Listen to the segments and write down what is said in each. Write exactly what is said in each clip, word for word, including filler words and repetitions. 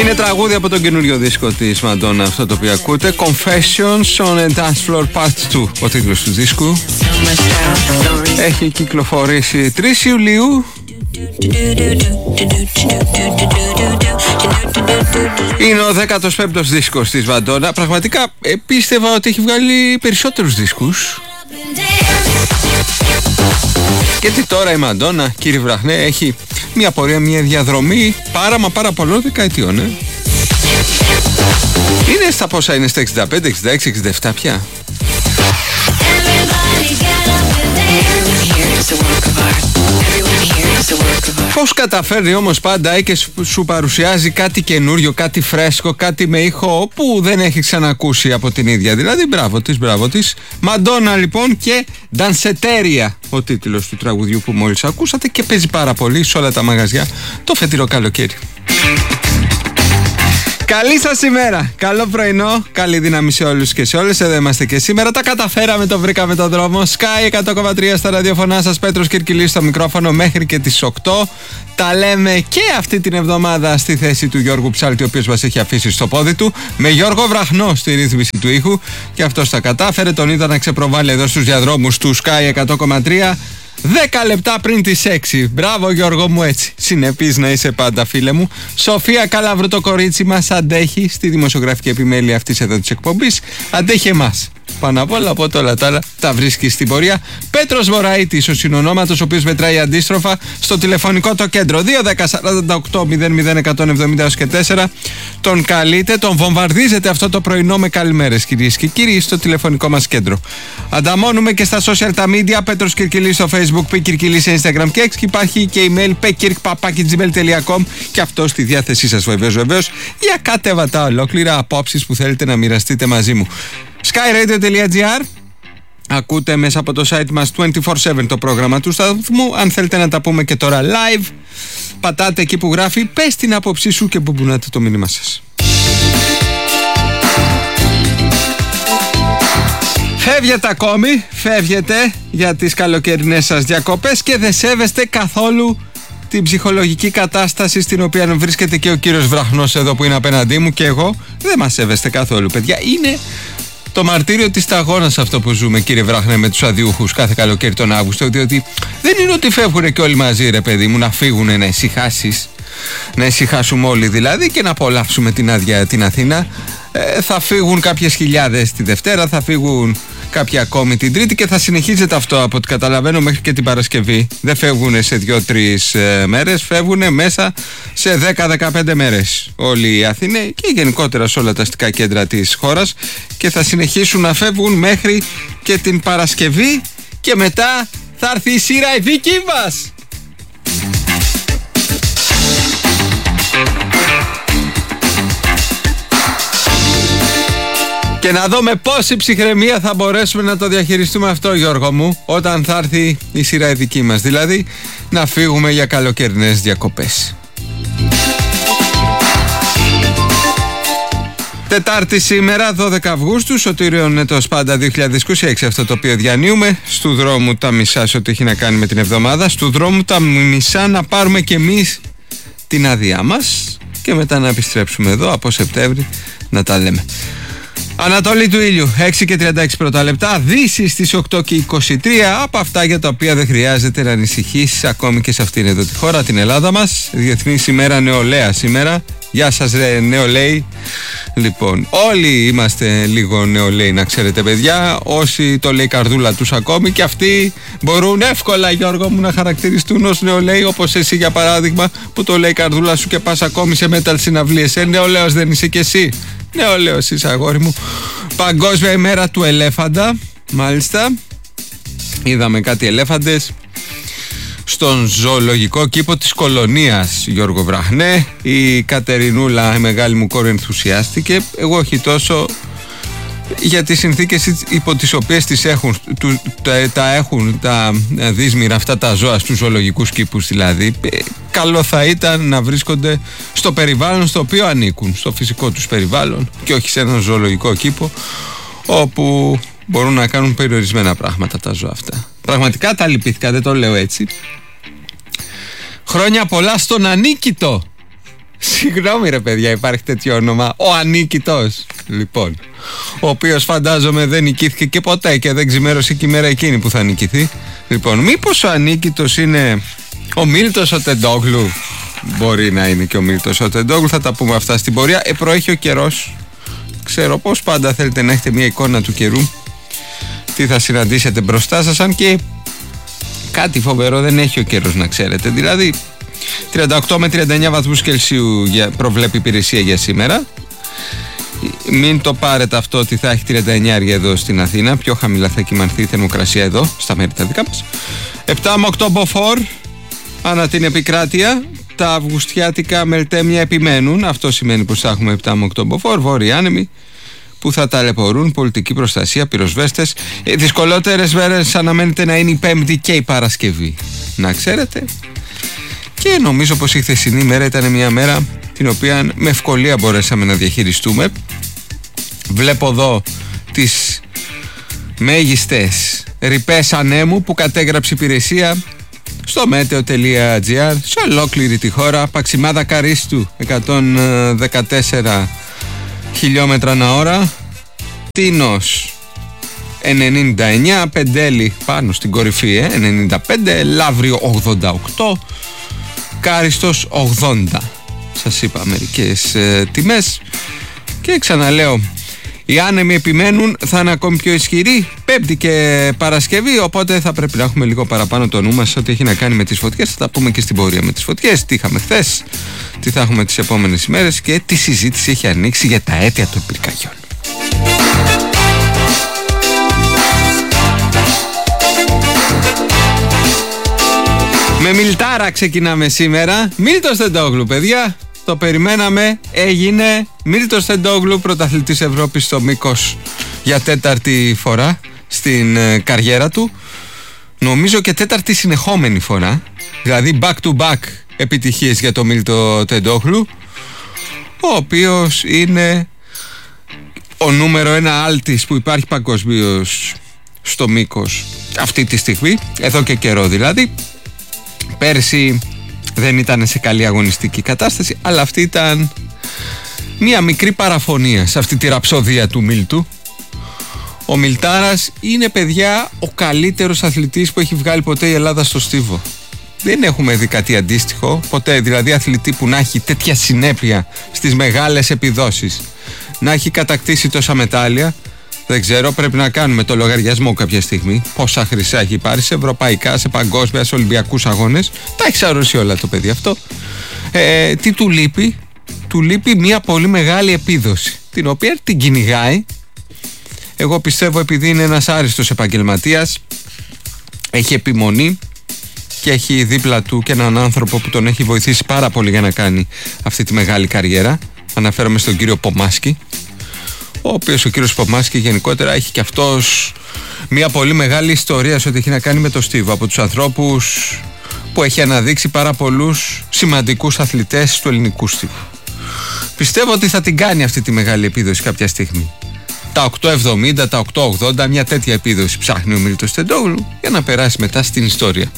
Είναι τραγούδι από τον καινούριο δίσκο της Madonna αυτό το οποίο ακούτε. Confessions on a Dance Floor Part δύο, ο τίτλος του δίσκου. Έχει κυκλοφορήσει τρεις Ιουλίου. Είναι ο δέκατος πέμπτος δίσκος της Madonna. Πραγματικά ε, πίστευα ότι έχει βγάλει περισσότερους δίσκους. Γιατί τώρα η Madonna, κύριε Βραχνέ, έχει μια πορεία, μια διαδρομή πάρα μα πάρα πολλών δεκαετιών. ε. Είναι στα πόσα είναι, στα εξήντα πέντε, εξήντα έξι, εξήντα επτά πια. Πώς καταφέρνει όμως πάντα και σου παρουσιάζει κάτι καινούριο, κάτι φρέσκο, κάτι με ήχο που δεν έχει ξανακούσει από την ίδια. Δηλαδή μπράβο της, μπράβο της. Madonna λοιπόν και Danceteria, ο τίτλος του τραγουδιού που μόλις ακούσατε, και παίζει πάρα πολύ σε όλα τα μαγαζιά το φετινό καλοκαίρι. Καλή σας ημέρα, καλό πρωινό, καλή δύναμη σε όλους και σε όλες. Εδώ είμαστε και σήμερα, τα καταφέραμε, το βρήκαμε το δρόμο. Sky εκατό κόμμα τρία στα ραδιοφωνά σας, Πέτρος Κυρκυλής στο μικρόφωνο μέχρι και τις οκτώ. Τα λέμε και αυτή την εβδομάδα στη θέση του Γιώργου Ψάλτη, ο οποίος μας έχει αφήσει στο πόδι του, με Γιώργο Βραχνό στη ρύθμιση του ήχου, και αυτός τα κατάφερε, τον είδα να ξεπροβάλλει εδώ στους διαδρόμους του Sky εκατό κόμμα τρία. δέκα λεπτά πριν τις έξι. Μπράβο Γιώργο μου, έτσι. Συνεπής να είσαι πάντα, φίλε μου. Σοφία Καλαβρού, το κορίτσι μας, αντέχει στη δημοσιογραφική επιμέλεια αυτής εδώ της εκπομπής. Αντέχει εμάς. Πάνω απ' όλα, από όλα τα άλλα τα βρίσκει στην πορεία. Πέτρος Βορραίτης, ο συνονόματος, ο οποίος μετράει αντίστροφα στο τηλεφωνικό το κέντρο δύο δέκα σαράντα οκτώ μηδέν μηδέν εκατόν εβδομήντα και τέσσερα. Τον καλείτε, τον βομβαρδίζετε αυτό το πρωινό με καλημέρες, κυρίες και κύριοι, στο τηλεφωνικό μας κέντρο. Ανταμώνουμε και στα social τα media. Πέτρος Κυρκυλής στο Facebook, P Κυρκυλής σε Instagram και X, και υπάρχει και email p kirk παπάκι gmail τελεία com, και αυτό στη διάθεσή σας βεβαίως, βεβαίως, για κατέβατα ολόκληρα απόψεις που θέλετε να μοιραστείτε μαζί μου. sky radio τελεία gr. Ακούτε μέσα από το site μας είκοσι τέσσερα επτά το πρόγραμμα του σταθμού. Αν θέλετε να τα πούμε και τώρα live, πατάτε εκεί που γράφει πες την άποψή σου και που μπουνάτε το μήνυμα σας. Φεύγετε ακόμη, φεύγετε για τις καλοκαιρινές σας διακοπές και δεν σέβεστε καθόλου την ψυχολογική κατάσταση στην οποία βρίσκεται και ο κύριος Βραχνός εδώ που είναι απέναντί μου, και εγώ. Δεν μας σέβεστε καθόλου, παιδιά. Είναι το μαρτύριο της σταγόνας αυτό που ζούμε, κύριε Βράχνε, με τους αδιούχους κάθε καλοκαίρι τον Αύγουστο, διότι δεν είναι ότι φεύγουν και όλοι μαζί, ρε παιδί μου, να φύγουν, να ησυχάσεις, να ησυχάσουμε όλοι δηλαδή και να απολαύσουμε την άδεια την Αθήνα. Ε, θα φύγουν κάποιες χιλιάδες τη Δευτέρα, θα φύγουν κάποια ακόμη την Τρίτη και θα συνεχίζεται αυτό από ό,τι καταλαβαίνω μέχρι και την Παρασκευή. Δεν φεύγουν σε δύο-τρεις ε, μέρες, φεύγουν μέσα σε δέκα δεκαπέντε μέρες όλοι οι Αθήναιοι και γενικότερα σε όλα τα αστικά κέντρα της χώρας, και θα συνεχίσουν να φεύγουν μέχρι και την Παρασκευή, και μετά θα έρθει η σειρά η δική μας. Και να δούμε πόση ψυχραιμία θα μπορέσουμε να το διαχειριστούμε αυτό, Γιώργο μου, όταν θα έρθει η σειρά η δική μας. Δηλαδή, να φύγουμε για καλοκαιρινές διακοπές. Τετάρτη σήμερα, δώδεκα Αυγούστου, Σωτήριον έτος πάντα δύο χιλιάδες είκοσι έξι, αυτό το οποίο διανύουμε. Στου δρόμου τα μισά σε ό,τι έχει να κάνει με την εβδομάδα. Στου δρόμου τα μισά να πάρουμε κι εμείς την άδειά μας και μετά να επιστρέψουμε εδώ από Σεπτέμβρη να τα λέμε. Ανατολή του ήλιου, έξι και τριάντα έξι πρώτα λεπτά. Δύση στις οκτώ και είκοσι τρία. Από αυτά για τα οποία δεν χρειάζεται να ανησυχείς ακόμη και σε αυτήν εδώ τη χώρα, την Ελλάδα μας. Διεθνής ημέρα νεολαία σήμερα. Γεια σας ρε νεολαίοι. Λοιπόν, όλοι είμαστε λίγο νεολαίοι, να ξέρετε, παιδιά. Όσοι το λέει η καρδούλα τους ακόμη, και αυτοί μπορούν εύκολα, Γιώργο μου, να χαρακτηριστούν ως νεολαίοι, όπως εσύ για παράδειγμα, που το λέει η καρδούλα σου και πας ακόμη σε metal συναυλίες. Ε, νεολαίος δεν είσαι κι εσύ? Νεολαίος είσαι, αγόρι μου. Παγκόσμια ημέρα του ελέφαντα. Μάλιστα. Είδαμε κάτι ελέφαντες στον ζωολογικό κήπο της Κολονίας, Γιώργο Βραχνέ. Η Κατερινούλα, η μεγάλη μου κόρη, ενθουσιάστηκε. Εγώ όχι τόσο, για τις συνθήκες υπό τις οποίες τις έχουν, του, τα, τα έχουν τα δύσμυρα αυτά τα ζώα στους ζωολογικούς κήπους δηλαδή. Καλό θα ήταν να βρίσκονται στο περιβάλλον στο οποίο ανήκουν, στο φυσικό τους περιβάλλον, και όχι σε έναν ζωολογικό κήπο όπου μπορούν να κάνουν περιορισμένα πράγματα τα ζώα αυτά. Πραγματικά τα λυπήθηκα, δεν το λέω έτσι. Χρόνια πολλά στον Ανίκητο. Συγγνώμη ρε παιδιά, υπάρχει τέτοιο όνομα? Ο Ανίκητος, λοιπόν, ο οποίος φαντάζομαι δεν νικήθηκε και ποτέ και δεν ξημέρωσε και η μέρα εκείνη που θα νικηθεί. Λοιπόν, μήπως ο Ανίκητος είναι ο Μίλτος ο Τεντόγλου? Μπορεί να είναι και ο Μίλτος ο Τεντόγλου, θα τα πούμε αυτά στην πορεία. Ε, προέχει ο καιρός. Ξέρω πως πάντα θέλετε να έχετε μια εικόνα του καιρού, τι θα συναντήσετε μπροστά σας, αν και κάτι φοβερό δεν έχει ο καιρός, να ξέρετε. Δηλαδή τριάντα οκτώ με τριάντα εννιά βαθμούς Κελσίου προβλέπει υπηρεσία για σήμερα. Μην το πάρετε αυτό ότι θα έχει τριάντα εννιά εδώ στην Αθήνα. Πιο χαμηλά θα κοιμανθεί η θερμοκρασία εδώ, στα μέρη τα δικά μας. επτά με οκτώ μποφόρ ανά την επικράτεια. Τα αυγουστιάτικα μελτέμια επιμένουν. Αυτό σημαίνει πως θα έχουμε επτά με οκτώ μποφόρ. Βόρειοι άνεμοι που θα ταλαιπωρούν, πολιτική προστασία, πυροσβέστες. Οι δυσκολότερες μέρες αναμένεται να είναι η Πέμπτη και η Παρασκευή, να ξέρετε. Και νομίζω πως η χθεσινή μέρα ήταν μια μέρα την οποία με ευκολία μπορέσαμε να διαχειριστούμε. Βλέπω εδώ τις μέγιστες ρηπές ανέμου που κατέγραψε υπηρεσία στο meteo.gr σε ολόκληρη τη χώρα. Παξιμάδα Καρίστου εκατόν δεκατέσσερα χιλιόμετρα ανά ώρα, Τίνος ενενήντα εννιά, Πεντέλη πάνω στην κορυφή ε, ενενήντα πέντε, Λαύριο ογδόντα οκτώ, Κάριστος ογδόντα. Σας είπα μερικές ε, τιμές και ξαναλέω, οι άνεμοι επιμένουν, θα είναι ακόμη πιο ισχυροί Πέμπτη και Παρασκευή, οπότε θα πρέπει να έχουμε λίγο παραπάνω το νου μας ό,τι έχει να κάνει με τις φωτιές. Θα τα πούμε και στην πορεία με τις φωτιές, τι είχαμε χθες, τι θα έχουμε τις επόμενες ημέρες και τι συζήτηση έχει ανοίξει για τα αίτια των πυρκαγιών. Με Μιλτάρα ξεκινάμε σήμερα. Μίλτος Τεντόγλου, παιδιά. Το περιμέναμε, έγινε. Μίλτος Τεντόγλου, πρωταθλητής Ευρώπης στο μήκος για τέταρτη φορά στην ε, καριέρα του. Νομίζω και τέταρτη συνεχόμενη φορά. Δηλαδή back to back επιτυχίες για το Μίλτο Τεντόγλου, ο οποίος είναι ο νούμερο ένα άλτης που υπάρχει παγκοσμίως στο μήκος αυτή τη στιγμή, εδώ και καιρό δηλαδή. Πέρσι δεν ήταν σε καλή αγωνιστική κατάσταση, αλλά αυτή ήταν μία μικρή παραφωνία σε αυτή τη ραψοδία του Μίλτου. Ο Μιλτάρας είναι, παιδιά, ο καλύτερος αθλητής που έχει βγάλει ποτέ η Ελλάδα στο στίβο. Δεν έχουμε δει κάτι αντίστοιχο ποτέ, δηλαδή αθλητή που να έχει τέτοια συνέπεια στις μεγάλες επιδόσεις, να έχει κατακτήσει τόσα μετάλλια. Δεν ξέρω, πρέπει να κάνουμε το λογαριασμό κάποια στιγμή. Πόσα χρυσά έχει πάρει σε ευρωπαϊκά, σε παγκόσμια, σε ολυμπιακούς αγώνες. Τα έχει σαρώσει όλα το παιδί αυτό. Ε, τι του λείπει? Του λείπει μια πολύ μεγάλη επίδοση, την οποία την κυνηγάει. Εγώ πιστεύω επειδή είναι ένας άριστος επαγγελματίας, έχει επιμονή και έχει δίπλα του και έναν άνθρωπο που τον έχει βοηθήσει πάρα πολύ για να κάνει αυτή τη μεγάλη καριέρα. Αναφέρομαι στον κύριο Πομάσκι, ο οποίος ο κύριος Πομάσκι γενικότερα έχει και αυτός μια πολύ μεγάλη ιστορία σε ό,τι έχει να κάνει με το στίβο. Από τους ανθρώπους που έχει αναδείξει πάρα πολλούς σημαντικούς αθλητές του ελληνικού στίβου. Πιστεύω ότι θα την κάνει αυτή τη μεγάλη επίδοση κάποια στιγμή. Τα οκτώ εβδομήντα, τα οκτώ ογδόντα, μια τέτοια επίδοση ψάχνει ο Μίλτος Τεντόγλου για να περάσει μετά στην ιστορία.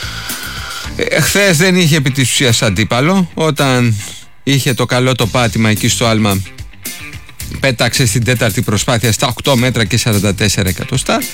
Ε, χθες δεν είχε επί της ουσίας αντίπαλο. Όταν είχε το καλό το πάτημα εκεί στο άλμα, πέταξε στην τέταρτη προσπάθεια στα οκτώ μέτρα και σαράντα τέσσερα εκατοστά.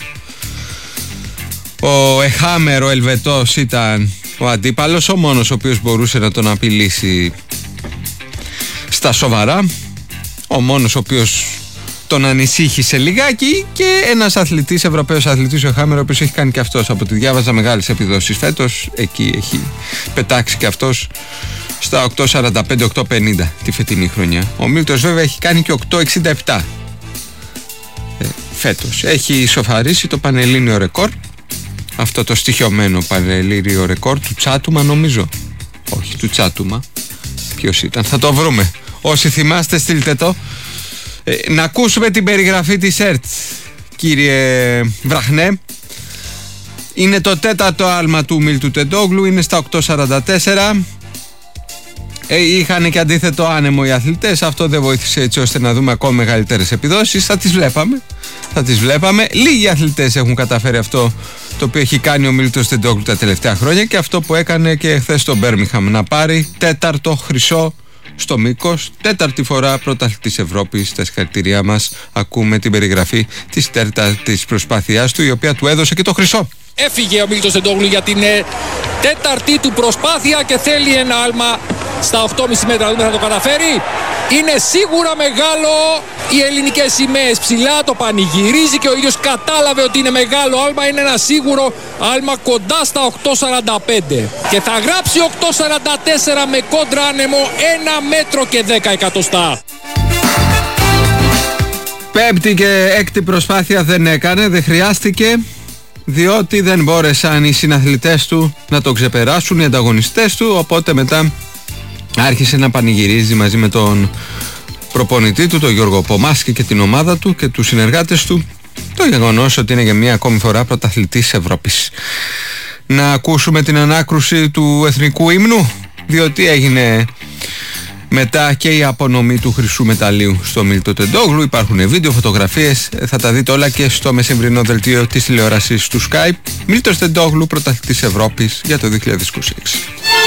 Ο Εχάμερ, ο Ελβετός, ήταν ο αντίπαλος, ο μόνος ο οποίος μπορούσε να τον απειλήσει στα σοβαρά, ο μόνος ο οποίος τον ανησύχησε λιγάκι, και ένας αθλητής, Ευρωπαίος αθλητής, ο Εχάμερ, ο οποίος έχει κάνει και αυτός, από τη διάβαζα, μεγάλες επιδόσεις φέτος. Εκεί έχει πετάξει και αυτός στα οκτώ σαράντα πέντε οκτώ πενήντα τη φετινή χρονιά. Ο Μίλτος βέβαια έχει κάνει και οκτώ εξήντα επτά ε, φέτος. Έχει ισοφαρίσει το πανελλήνιο ρεκόρ, αυτό το στοιχειωμένο πανελλήνιο ρεκόρ του Τσάτουμα, νομίζω. Όχι, του Τσάτουμα. Ποιος ήταν, θα το βρούμε. Όσοι θυμάστε, στείλτε το. ε, Να ακούσουμε την περιγραφή της ΕΡΤ, κύριε Βραχνέ. Είναι το τέταρτο άλμα του Μίλτου Τεντόγλου, είναι στα οκτώ σαράντα τέσσερα. Ε, είχαν και αντίθετο άνεμο οι αθλητές. Αυτό δεν βοήθησε έτσι ώστε να δούμε ακόμα μεγαλύτερες επιδόσεις. Θα τις βλέπαμε. Θα τις βλέπαμε. Λίγοι αθλητές έχουν καταφέρει αυτό το οποίο έχει κάνει ο Μίλτος Τεντόγλου τα τελευταία χρόνια, και αυτό που έκανε και χθες στο Μπέρμιγχαμ, να πάρει τέταρτο χρυσό στο μήκος, τέταρτη φορά πρωταθλητής Ευρώπης. Στα συγχαρητήριά μας, ακούμε την περιγραφή της τέταρτης προσπάθειάς του, η οποία του έδωσε και το χρυσό. Έφυγε ο Μίλτος Τεντόγλου για την ε, τέταρτη του προσπάθεια και θέλει ένα άλμα στα οκτώ κόμμα πέντε μέτρα. Δούμε θα το καταφέρει. Είναι σίγουρα μεγάλο. Οι ελληνικές σημαίες ψηλά, το πανηγυρίζει και ο ίδιος κατάλαβε ότι είναι μεγάλο άλμα. Είναι ένα σίγουρο άλμα κοντά στα οκτώ σαράντα πέντε. Και θα γράψει οκτώ σαράντα τέσσερα με κόντρα άνεμο, ένα μέτρο και δέκα εκατοστά. Πέμπτη και έκτη προσπάθεια δεν έκανε, δεν χρειάστηκε, διότι δεν μπόρεσαν οι συναθλητές του να το ξεπεράσουν, οι ανταγωνιστές του, οπότε μετά άρχισε να πανηγυρίζει μαζί με τον προπονητή του, τον Γιώργο Πομάσκη, και την ομάδα του και τους συνεργάτες του το γεγονός ότι είναι για μία ακόμη φορά πρωταθλητής Ευρώπης. Να ακούσουμε την ανάκρουση του εθνικού ύμνου, διότι έγινε μετά και η απονομή του χρυσού μεταλλίου στο Μίλτο Τεντόγλου. Υπάρχουν βίντεο, φωτογραφίες, θα τα δείτε όλα και στο μεσημβρινό δελτίο της τηλεόρασης του Skype. Μίλτος Τεντόγλου, πρωταθλητής Ευρώπης για το δύο χιλιάδες είκοσι έξι.